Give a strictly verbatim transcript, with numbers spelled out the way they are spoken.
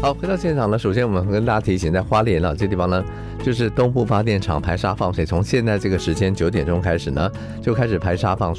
好，回到现场呢，首先我们跟大家提醒，在花莲啊这地方呢，就是东部发电厂排沙放水，从现在这个时间九点钟开始呢，就开始排沙放水。